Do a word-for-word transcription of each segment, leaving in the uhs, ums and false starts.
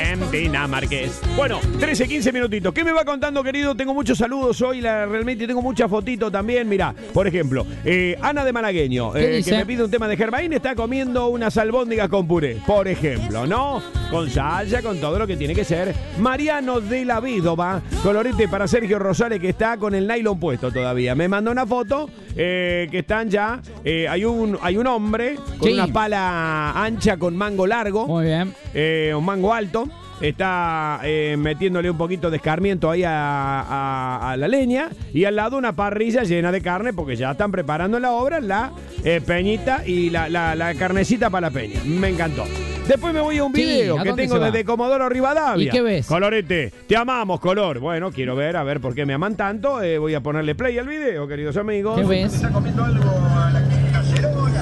en Dinamarqués. Bueno, trece, quince minutitos. ¿Qué me va contando, querido? Tengo muchos saludos hoy, la, realmente tengo muchas fotitos también. Mirá, por ejemplo, eh, Ana de Malagueño, eh, que me pide un tema de Germain, está comiendo unas albóndigas con puré, por ejemplo, ¿no? Con salsa, con todo lo que tiene que ser. Mariano de la Vídova, colorete para Sergio Rosales, que está con el nylon puesto todavía. Me mandó una foto eh, que están ya, eh, hay, un, hay un hombre con sí. una pala ancha con mango largo. Muy bien. Eh, un mango alto. Está eh, metiéndole un poquito de escarmiento ahí a, a, a la leña. Y al lado una parrilla llena de carne, porque ya están preparando en la obra la eh, peñita y la, la, la carnecita para la peña. Me encantó. Después me voy a un video sí, ¿a que tengo desde Comodoro Rivadavia. ¿Y qué ves? Colorete, te amamos, Color. Bueno, quiero ver, a ver por qué me aman tanto. Eh, voy a ponerle play al video, queridos amigos. ¿Qué ves? ¿Está comiendo algo a la cacerola?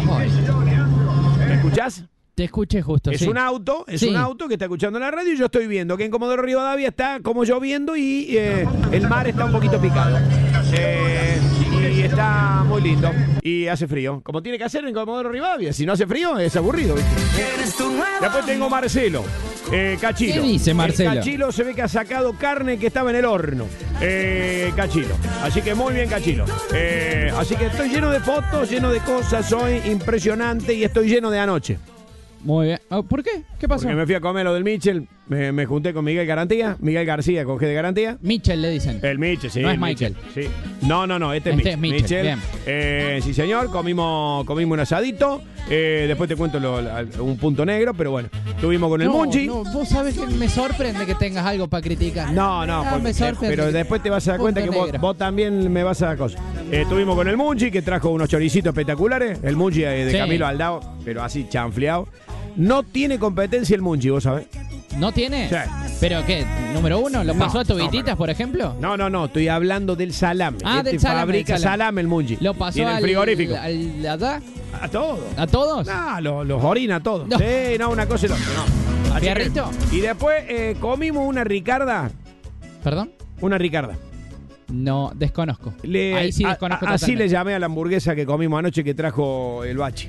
¿Me escuchás? Te escuché justo, Es sí. un auto, es sí. un auto que está escuchando la radio y yo estoy viendo que en Comodoro Rivadavia está como lloviendo y eh, el mar está un poquito picado. Eh, y está muy lindo. Y hace frío. Como tiene que hacer en Comodoro Rivadavia. Si no hace frío, es aburrido, ¿viste? Después tengo Marcelo. Eh, Cachilo. ¿Qué dice Marcelo? El Cachilo se ve que ha sacado carne que estaba en el horno. Eh, Cachilo. Así que muy bien, Cachilo. Eh, así que estoy lleno de fotos, lleno de cosas. Soy impresionante y estoy lleno de anoche. Muy bien. ¿Por qué? ¿Qué pasó? Porque me fui a comer lo del Michel, me, me junté con Miguel Garantía, Miguel García con G de Garantía. Michel le dicen. El Michel, sí. No es Michael. Sí. No, no, no, este, Este es es Michel. Michel, bien. Eh, sí, señor, comimos, comimos un asadito. Eh, después te cuento lo, un punto negro, pero bueno, estuvimos con el no, Munchi. No, vos sabés que me sorprende que tengas algo para criticar. No, no, ah, porque, me sorprende. pero después te vas a dar cuenta que vos, vos también me vas a dar cosas. Eh, estuvimos con el Munchi, que trajo unos choricitos espectaculares. El Munchi de sí. Camilo Aldao, pero así chanfleado. No tiene competencia el Munchi, ¿vos sabés? ¿No tiene? Sí. ¿Pero qué? ¿Número uno? ¿Lo pasó No, a Tobititas, no, por ejemplo? No, no, no, estoy hablando del salame. Ah, este del salame, fabrica del salame. salame el Munchi. ¿Lo pasó y en el al, frigorífico. Al, ¿A, a todos. ¿A todos? No, los, los orina a todos. No. Sí, no, una cosa y la otra. No. Así ¿Fierrito? que- y después eh, comimos una Ricarda. ¿Perdón? Una Ricarda. No, desconozco. Le- Ahí sí a- desconozco a- Así totalmente. le llamé a la hamburguesa que comimos anoche que trajo el Bachi.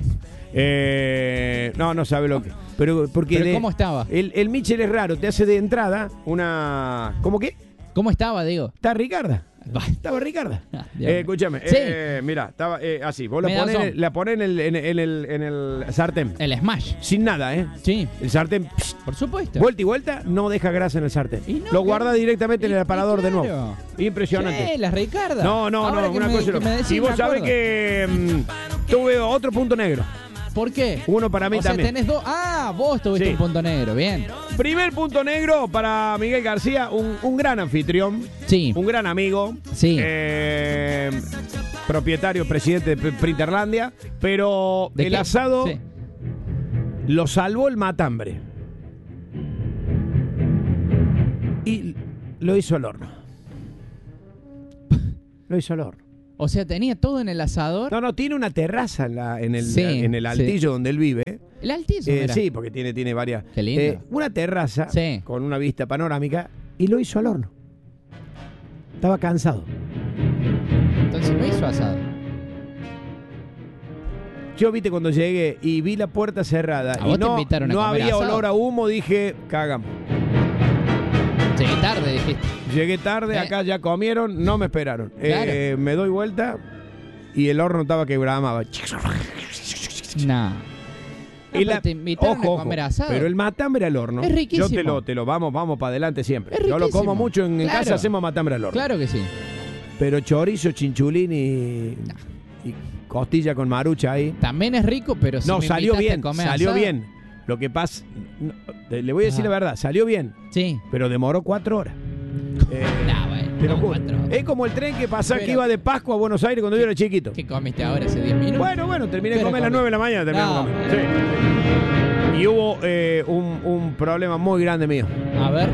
Eh, no, no sabe lo que. Pero porque ¿Pero le- cómo estaba? El, el Michel es raro, te hace de entrada una. ¿Cómo qué? ¿Cómo estaba, digo? Está Ricarda. Va. Estaba Ricarda. Ah, Dios Eh, mío. escúchame, Sí. eh, mira, estaba eh, así. Vos la Me da ponés, son. la ponés en, el, en, en el, en el sartén. El Smash. Sin nada, ¿eh? Sí, El sartén, psh, por supuesto. vuelta y vuelta, no deja grasa en el sartén. Y no, Lo claro. guarda directamente en Y- el y aparador de claro. nuevo. Impresionante. Sí, las Ricarda. No, no, Ahora no, que una me- cosa y que otra. me decís, Y vos me sabés acuerdo. que mm, tuve otro punto negro. ¿Por qué? Uno para mí o sea, también. tenés dos. Ah, vos tuviste Sí. un punto negro. Bien. Primer punto negro para Miguel García, un, un gran anfitrión, Sí. un gran amigo. Sí. Eh, propietario, presidente de Printerlandia. Pero ¿De el qué? asado Sí. lo salvó el matambre. Y lo hizo al horno. Lo hizo al horno. O sea, tenía todo en el asador. No, no, tiene una terraza en, la- en el, Sí, en el altillo sí. donde él vive. El altillo. Eh, mira. sí, porque tiene, tiene varias. Qué lindo. Eh, una terraza Sí. con una vista panorámica y lo hizo al horno. Estaba cansado. Entonces no hizo asado. Yo, viste, cuando llegué y vi la puerta cerrada ¿A y vos te no, invitaron a no comer había asado? olor a humo, dije, cagamos. Llegué tarde, dijiste. Llegué tarde, Eh. acá ya comieron, no me esperaron. Claro. Eh, me doy vuelta y el horno estaba que bramaba. Nah. Y la- te invitaron ojo, a comer ojo, asado. pero el matambre al horno. Es riquísimo. Yo te lo, te lo vamos, vamos para adelante siempre. Es Yo lo riquísimo. como mucho en, en Claro. casa, hacemos matambre al horno. Claro que sí. Pero chorizo, chinchulín y, y costilla con marucha ahí. También es rico, pero si No, me salió invitaste bien, a comer salió asado- bien. Lo que pasa, no, te- le voy a decir Ah. la verdad, salió bien, Sí. pero demoró cuatro horas. Eh, Nah, bueno, te lo no, juro. cuatro. Es como el tren que pasaba que Pero- iba de Pascua a Buenos Aires cuando yo era chiquito. ¿Qué comiste ahora hace diez minutos? Bueno, bueno, terminé de Pero comer a las comí. nueve de la mañana. Terminé No. de comer. Sí. Y hubo eh, un, un problema muy grande mío. A ver.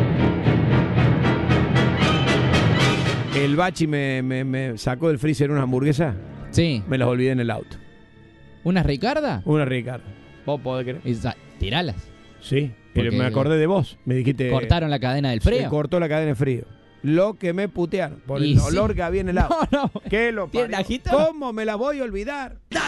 El Bachi me, me- me sacó del freezer unas hamburguesas, Sí. me las olvidé en el auto. ¿Una Ricarda? Una Ricardo. ¿Vos podés creer? Y sa- Tiralas. Sí, Porque me acordé de vos. Me dijiste. Cortaron la cadena del Se frío. cortó la cadena de frío. Lo que me putearon por Y el sí. olor que había en el auto. No, no. ¿Qué lo ¿Tiene parió? ajito? ¿Cómo me la voy a olvidar?